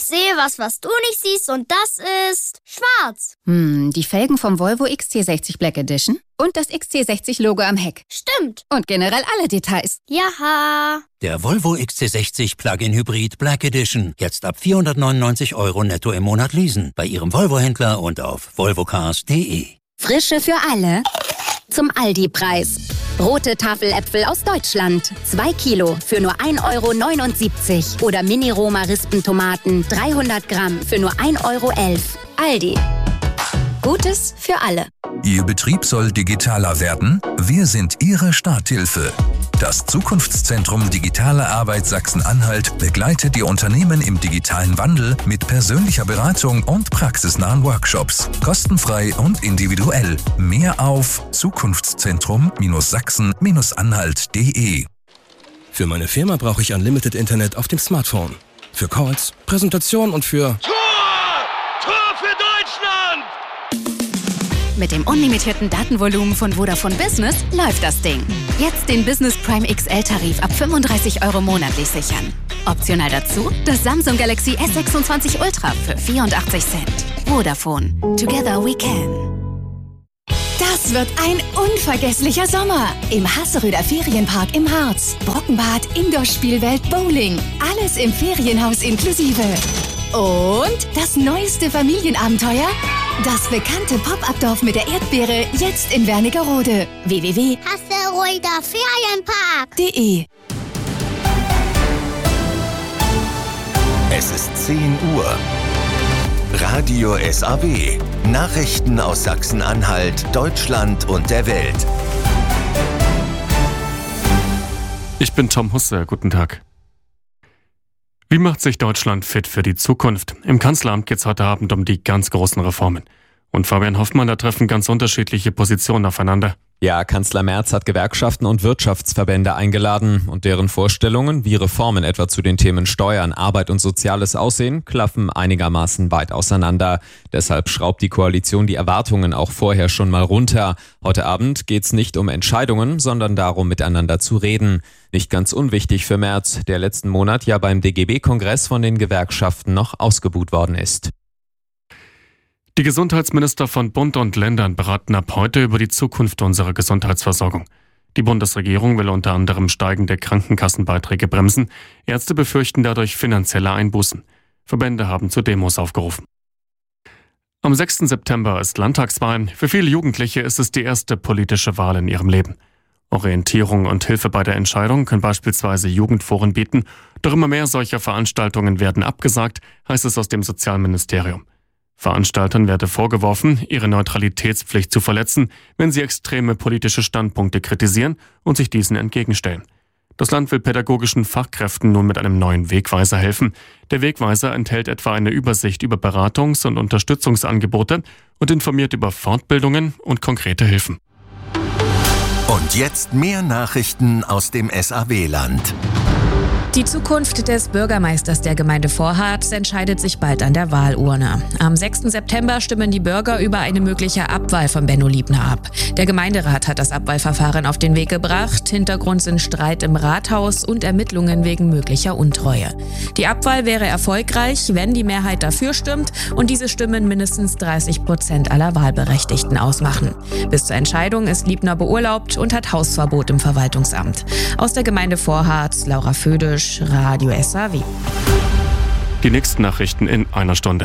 Ich sehe was du nicht siehst und das ist schwarz. Die Felgen vom Volvo XC60 Black Edition und das XC60-Logo am Heck. Stimmt. Und generell alle Details. Jaha. Der Volvo XC60 Plug-in Hybrid Black Edition. Jetzt ab 499 € netto im Monat leasen. Bei Ihrem Volvo-Händler und auf volvocars.de. Frische für alle. Zum Aldi-Preis. Rote Tafeläpfel aus Deutschland. 2 Kilo für nur 1,79 € Oder Mini-Roma-Rispentomaten 300 Gramm für nur 1,11 €. Aldi. Gutes für alle. Ihr Betrieb soll digitaler werden? Wir sind Ihre Starthilfe. Das Zukunftszentrum Digitale Arbeit Sachsen-Anhalt begleitet die Unternehmen im digitalen Wandel mit persönlicher Beratung und praxisnahen Workshops. Kostenfrei und individuell. Mehr auf zukunftszentrum-sachsen-anhalt.de. Für meine Firma brauche ich Unlimited Internet auf dem Smartphone. Für Calls, Präsentation und für... Tor für Deutschland! Mit dem unlimitierten Datenvolumen von Vodafone Business läuft das Ding. Jetzt den Business Prime XL-Tarif ab 35 € monatlich sichern. Optional dazu das Samsung Galaxy S26 Ultra für 84 Cent. Vodafone. Together we can. Das wird ein unvergesslicher Sommer. Im Hasseröder Ferienpark im Harz. Brockenbad, Indoor-Spielwelt, Bowling. Alles im Ferienhaus inklusive. Und das neueste Familienabenteuer? Das bekannte Pop-Up-Dorf mit der Erdbeere, jetzt in Wernigerode. Hasseröder Ferienpark.de. Es ist 10 Uhr. Radio SAW. Nachrichten aus Sachsen-Anhalt, Deutschland und der Welt. Ich bin Tom Husse. Guten Tag. Wie macht sich Deutschland fit für die Zukunft? Im Kanzleramt geht es heute Abend um die ganz großen Reformen. Und Fabian Hoffmann, da treffen ganz unterschiedliche Positionen aufeinander. Ja, Kanzler Merz hat Gewerkschaften und Wirtschaftsverbände eingeladen und deren Vorstellungen, wie Reformen etwa zu den Themen Steuern, Arbeit und Soziales aussehen, klaffen einigermaßen weit auseinander. Deshalb schraubt die Koalition die Erwartungen auch vorher schon mal runter. Heute Abend geht's nicht um Entscheidungen, sondern darum, miteinander zu reden. Nicht ganz unwichtig für Merz, der letzten Monat ja beim DGB-Kongress von den Gewerkschaften noch ausgebuht worden ist. Die Gesundheitsminister von Bund und Ländern beraten ab heute über die Zukunft unserer Gesundheitsversorgung. Die Bundesregierung will unter anderem steigende Krankenkassenbeiträge bremsen. Ärzte befürchten dadurch finanzielle Einbußen. Verbände haben zu Demos aufgerufen. Am 6. September ist Landtagswahl. Für viele Jugendliche ist es die erste politische Wahl in ihrem Leben. Orientierung und Hilfe bei der Entscheidung können beispielsweise Jugendforen bieten. Doch immer mehr solcher Veranstaltungen werden abgesagt, heißt es aus dem Sozialministerium. Veranstaltern werde vorgeworfen, ihre Neutralitätspflicht zu verletzen, wenn sie extreme politische Standpunkte kritisieren und sich diesen entgegenstellen. Das Land will pädagogischen Fachkräften nun mit einem neuen Wegweiser helfen. Der Wegweiser enthält etwa eine Übersicht über Beratungs- und Unterstützungsangebote und informiert über Fortbildungen und konkrete Hilfen. Und jetzt mehr Nachrichten aus dem SAW-Land. Die Zukunft des Bürgermeisters der Gemeinde Vorharz entscheidet sich bald an der Wahlurne. Am 6. September stimmen die Bürger über eine mögliche Abwahl von Benno Liebner ab. Der Gemeinderat hat das Abwahlverfahren auf den Weg gebracht. Hintergrund sind Streit im Rathaus und Ermittlungen wegen möglicher Untreue. Die Abwahl wäre erfolgreich, wenn die Mehrheit dafür stimmt und diese Stimmen mindestens 30% aller Wahlberechtigten ausmachen. Bis zur Entscheidung ist Liebner beurlaubt und hat Hausverbot im Verwaltungsamt. Aus der Gemeinde Vorharz, Laura Födisch, Radio SAW. Die nächsten Nachrichten in einer Stunde.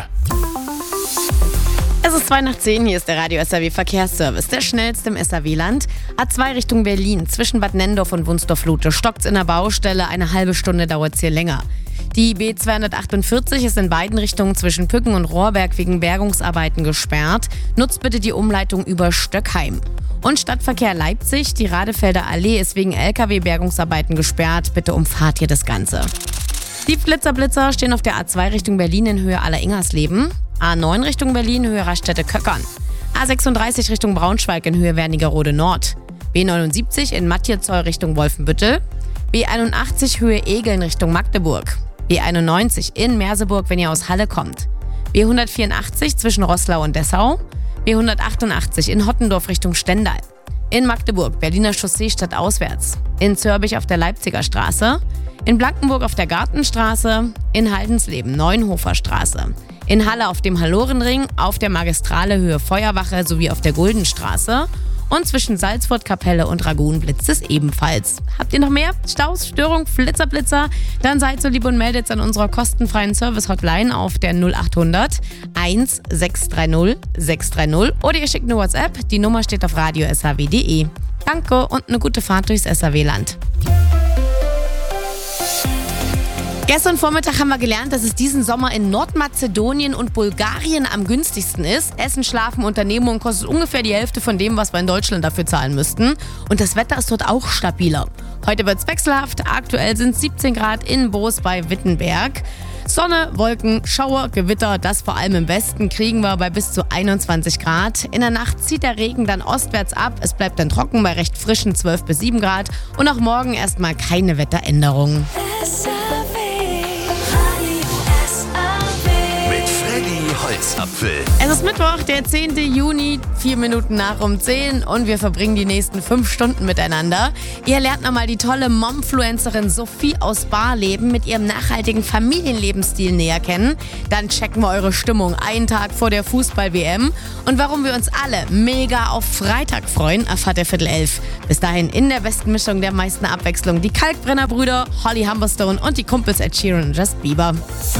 Es ist 9:02, hier ist der Radio SAW Verkehrsservice, der schnellste im SAW-Land. A2 Richtung Berlin, zwischen Bad Nendorf und Wunsdorf-Lute stockt's in der Baustelle, eine halbe Stunde dauert's hier länger. Die B248 ist in beiden Richtungen zwischen Pücken und Rohrberg wegen Bergungsarbeiten gesperrt. Nutzt bitte die Umleitung über Stöckheim. Und Stadtverkehr Leipzig, die Radefelder Allee ist wegen LKW-Bergungsarbeiten gesperrt. Bitte umfahrt hier das Ganze. Die Blitzer stehen auf der A2 Richtung Berlin in Höhe Aller-Ingersleben. A9 Richtung Berlin, Höhe Raststätte-Köckern. A36 Richtung Braunschweig in Höhe Wernigerode Nord. B79 in Matjezoll Richtung Wolfenbüttel. B81 Höhe Egeln Richtung Magdeburg. B91 in Merseburg, wenn ihr aus Halle kommt. B184 zwischen Roßlau und Dessau. B188 in Hottendorf Richtung Stendal. In Magdeburg, Berliner Chaussee stadtauswärts. In Zörbich auf der Leipziger Straße. In Blankenburg auf der Gartenstraße, in Haldensleben Neuenhofer Straße, in Halle auf dem Hallorenring, auf der Magistrale Höhe Feuerwache sowie auf der Guldenstraße und zwischen Salzfurt-Kapelle und Ragun blitzt es ebenfalls. Habt ihr noch mehr Staus, Störung, Flitzer? Dann seid so lieb und meldet es an unserer kostenfreien Service-Hotline auf der 0800 1630 630 oder ihr schickt eine WhatsApp. Die Nummer steht auf radio.saw.de. Danke und eine gute Fahrt durchs SAW-Land. Gestern Vormittag haben wir gelernt, dass es diesen Sommer in Nordmazedonien und Bulgarien am günstigsten ist. Essen, Schlafen, Unternehmung kostet ungefähr die Hälfte von dem, was wir in Deutschland dafür zahlen müssten. Und das Wetter ist dort auch stabiler. Heute wird es wechselhaft. Aktuell sind es 17 Grad in Boos bei Wittenberg. Sonne, Wolken, Schauer, Gewitter, das vor allem im Westen kriegen wir bei bis zu 21 Grad. In der Nacht zieht der Regen dann ostwärts ab. Es bleibt dann trocken bei recht frischen 12 bis 7 Grad. Und auch morgen erstmal keine Wetteränderungen. Holzapfel. Es ist Mittwoch, der 10. Juni, 4 Minuten nach um 10 und wir verbringen die nächsten 5 Stunden miteinander. Ihr lernt nochmal die tolle Momfluencerin Sophie aus Barleben mit ihrem nachhaltigen Familienlebensstil näher kennen. Dann checken wir eure Stimmung einen Tag vor der Fußball-WM. Und warum wir uns alle mega auf Freitag freuen, erfahrt ihr 10:15. Bis dahin in der besten Mischung der meisten Abwechslung die Kalkbrenner-Brüder, Holly Humberstone und die Kumpels Ed Sheeran und Justin Bieber.